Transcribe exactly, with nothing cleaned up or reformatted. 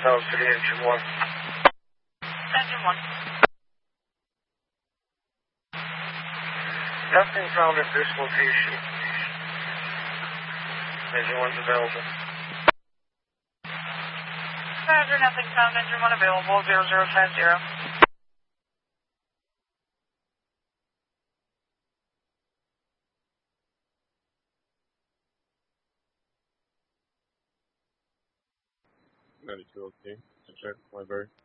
South City, engine one. Engine one. Nothing found at this location. Engine one's available. Roger, nothing found. Engine one available. Zero zero five zero. ninety-two, okay. To check, library.